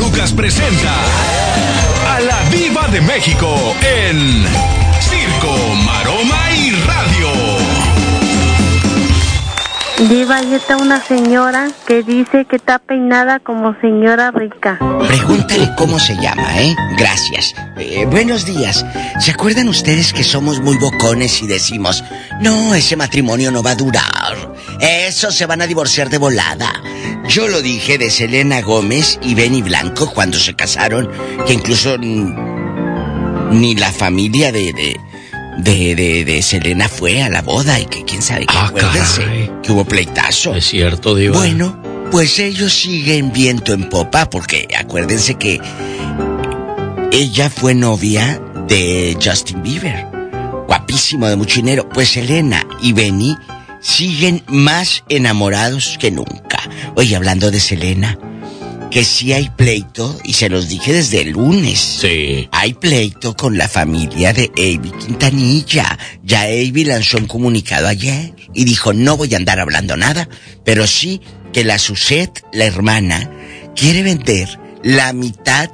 Lucas presenta a la Diva de México en Circo, Maroma y Radio. Diva, ahí está una señora que dice que está peinada como señora rica. Pregúntale cómo se llama, ¿eh? Gracias. Buenos días. ¿Se acuerdan ustedes que somos muy bocones y decimos, no, ese matrimonio no va a durar? Eso, se van a divorciar de volada. Yo lo dije de Selena Gómez y Benny Blanco cuando se casaron, que incluso ni la familia de Selena fue a la boda y que quién sabe qué. Acuérdense que hubo pleitazo. Es cierto, Diva. Bueno, pues ellos siguen viento en popa porque acuérdense que ella fue novia de Justin Bieber, guapísimo, de mucho dinero. Pues Selena y Benny siguen más enamorados que nunca. Oye, hablando de Selena, que sí hay pleito, y se los dije desde el lunes. Sí. Hay pleito con la familia de Ivy Quintanilla. Ya Ivy lanzó un comunicado ayer y dijo, no voy a andar hablando nada, pero sí que la Suzette, la hermana, quiere vender la mitad.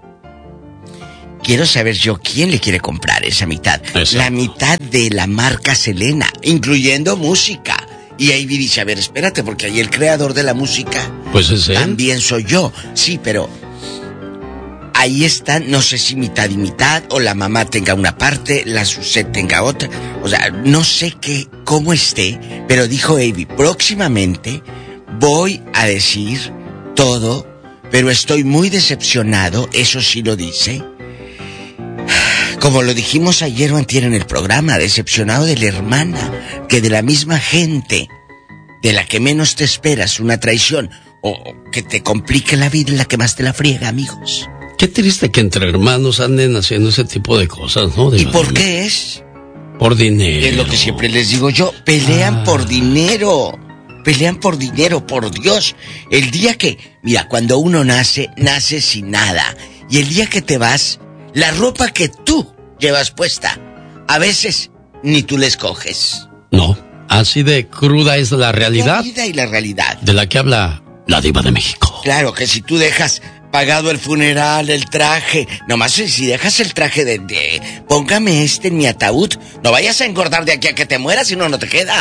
Quiero saber yo quién le quiere comprar esa mitad. Exacto. La mitad de la marca Selena, incluyendo música. Y Ivy dice, a ver, espérate, porque ahí el creador de la música, pues es él. También soy yo. Sí, pero ahí están, no sé si mitad y mitad, o la mamá tenga una parte, la Suzette tenga otra. O sea, no sé cómo esté, pero dijo Ivy, próximamente voy a decir todo, pero estoy muy decepcionado, eso sí lo dice. Como lo dijimos ayer o antier en el programa, decepcionado de la hermana, que de la misma gente, de la que menos te esperas una traición, o que te complique la vida, la que más te la friega, amigos. Qué triste que entre hermanos anden haciendo ese tipo de cosas, ¿no? ¿Y por qué es? Por dinero. Es lo que siempre les digo yo, pelean por dinero. Pelean por dinero, por Dios. El día que, mira, cuando uno nace sin nada. Y el día que te vas, la ropa que tú llevas puesta, a veces ni tú la escoges. No, así de cruda es la realidad. La vida y la realidad. De la que habla la Diva de México. Claro, que si tú dejas pagado el funeral, el traje, nomás si dejas el traje de póngame en mi ataúd, no vayas a engordar de aquí a que te mueras, si no, no te queda.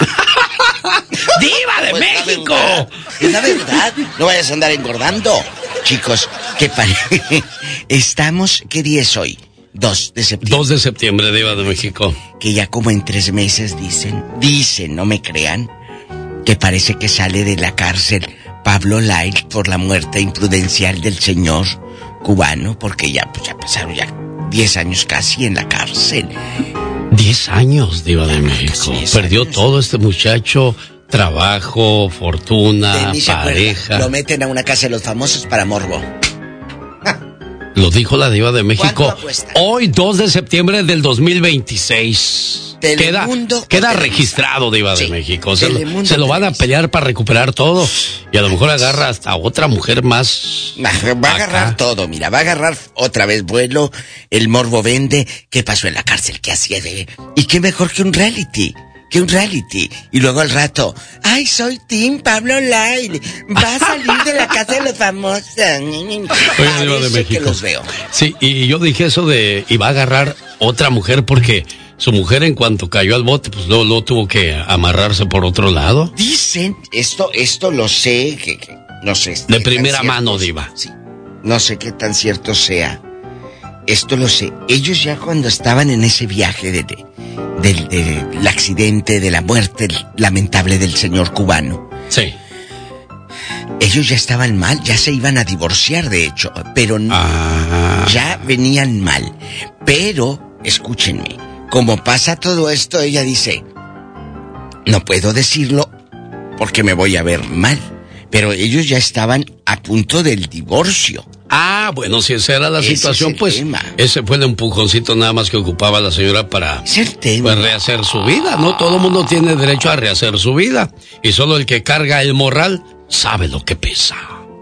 ¡Diva de pues México! Es la verdad, no vayas a andar engordando. Chicos, estamos, ¿qué día es hoy? 2 de septiembre. 2 de septiembre, Diva de México. Que ya como en 3 meses dicen, no me crean, que parece que sale de la cárcel Pablo Lyle por la muerte imprudencial del señor cubano, porque ya pasaron 10 años casi en la cárcel. 10 años, Diva de México. Perdió todo este muchacho, trabajo, fortuna, pareja. Lo meten a una casa de los famosos para morbo. Lo dijo la Diva de México. Hoy, 2 de septiembre del 2026. Queda registrado, Diva de México. Se lo van a pelear para recuperar todo. Y a lo mejor agarra hasta otra mujer más. Va a agarrar todo, mira. Va a agarrar otra vez vuelo. El morbo vende. ¿Qué pasó en la cárcel? ¿Qué hacía de...? ¿Y qué mejor que un reality? Y luego al rato, ay, soy Team Pablo Lyle, va a salir de la casa de los famosos. Diva de México. Que los veo. Sí, y yo dije eso de, y va a agarrar otra mujer porque su mujer en cuanto cayó al bote, pues luego tuvo que amarrarse por otro lado. Dicen, esto lo sé, que no sé. De primera mano, Diva. Sí, no sé qué tan cierto sea. Esto lo sé. Ellos ya cuando estaban en ese viaje del accidente, de la muerte lamentable del señor cubano. Sí. Ellos ya estaban mal, ya se iban a divorciar, de hecho, pero ya venían mal. Pero, escúchenme, como pasa todo esto, ella dice, no puedo decirlo porque me voy a ver mal. Pero ellos ya estaban a punto del divorcio. Bueno, si esa era la situación, pues ese fue el empujoncito nada más que ocupaba la señora para rehacer su vida, ¿no? Todo el mundo tiene derecho a rehacer su vida. Y solo el que carga el morral sabe lo que pesa.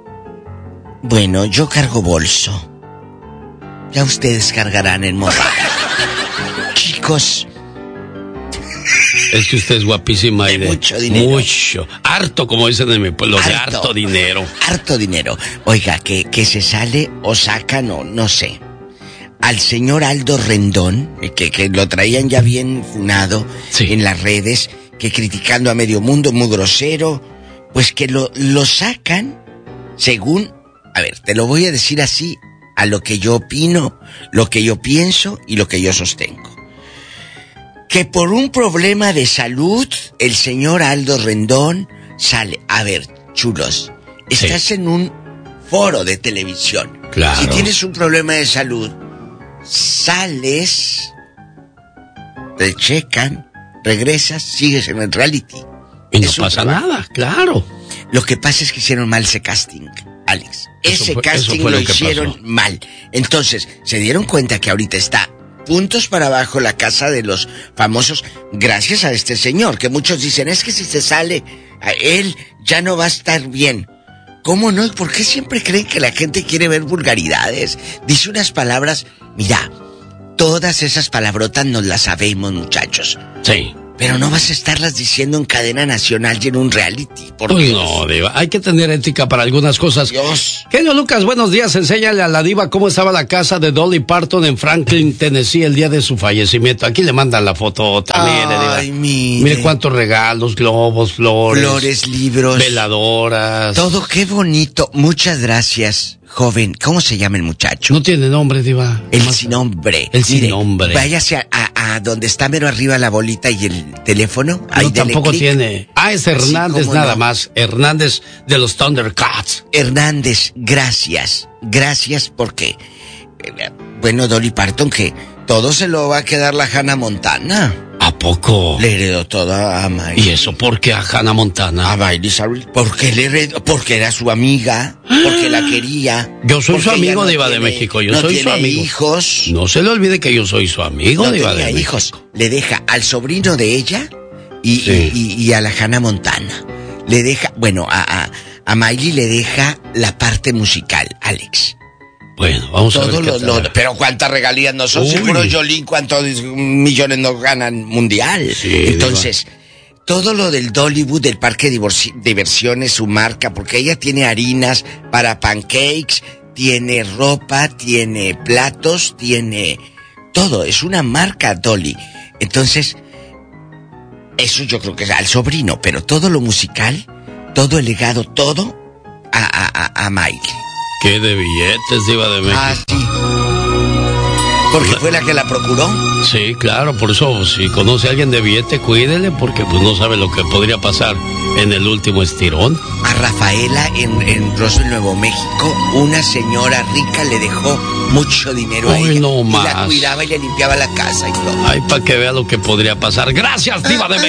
Bueno, yo cargo bolso. Ya ustedes cargarán el morral. Chicos, Es que usted es guapísima de mucho dinero. Mucho. Harto, como dicen en mi pueblo, de harto dinero. Harto dinero. Oiga, que se sale o sacan o no sé. Al señor Aldo Rendón, que lo traían ya bien funado en las redes, que criticando a medio mundo, muy grosero, pues que lo sacan según, a ver, te lo voy a decir así, a lo que yo opino, lo que yo pienso y lo que yo sostengo. Que por un problema de salud, el señor Aldo Rendón sale. A ver, chulos, estás en un foro de televisión. Claro. Si tienes un problema de salud, sales, te checan, regresas, sigues en el reality. Y no pasa nada, claro. Lo que pasa es que hicieron mal ese casting, Alex. Ese casting lo hicieron mal. Entonces, se dieron cuenta que ahorita está puntos para abajo la casa de los famosos gracias a este señor, que muchos dicen, es que si se sale a él ya no va a estar bien. ¿Cómo no? ¿Por qué siempre creen que la gente quiere ver vulgaridades? Dice unas palabras, mira, todas esas palabrotas nos las sabemos, muchachos. Sí. Pero no vas a estarlas diciendo en cadena nacional y en un reality. Por Dios. No, Diva, hay que tener ética para algunas cosas. Dios. Genio Lucas, buenos días. Enséñale a la Diva cómo estaba la casa de Dolly Parton en Franklin, Tennessee, el día de su fallecimiento. Aquí le mandan la foto también, Diva. Ay, mire cuántos regalos, globos, flores, libros, veladoras. Todo, qué bonito. Muchas gracias, joven. ¿Cómo se llama el muchacho? No tiene nombre, Diva. El sin nombre. El sin nombre. Váyase a donde está mero arriba la bolita y el teléfono. Ahí no, tampoco tiene. Es Hernández, sí, nada más. Hernández de los Thundercats. Hernández, gracias. Gracias porque, bueno, Dolly Parton, que todo se lo va a quedar la Hannah Montana. ¿A poco? Le heredó toda a Miley. ¿Y eso por qué a Hannah Montana? A Miley Cyrus. Porque le heredó, porque era su amiga, porque la quería. Yo soy su amigo, Diva de México. Yo soy su amigo. Hijos. No se le olvide que yo soy su amigo, Diva de México. Hijos. Le deja al sobrino de ella y a la Hannah Montana. Le deja, bueno, a Miley le deja la parte musical, Alex. Bueno, vamos a ver. Pero cuántas regalías no son. Seguro Jolín, cuántos millones no ganan mundial. Sí, entonces, todo lo del Dollywood, del parque de diversiones, su marca, porque ella tiene harinas para pancakes, tiene ropa, tiene platos, tiene todo. Es una marca Dolly. Entonces, eso yo creo que es al sobrino, pero todo lo musical, todo el legado, todo a Miley. ¿Qué de billetes, Diva de México? Ah, sí. ¿Porque fue la que la procuró? Sí, claro, por eso, si conoce a alguien de billete, cuídele, porque pues no sabe lo que podría pasar en el último estirón. A Rafaela, en Roswell, Nuevo México, una señora rica le dejó mucho dinero a ella. No y más. La cuidaba y le limpiaba la casa y todo. Ay, para que vea lo que podría pasar. Gracias, Diva de México.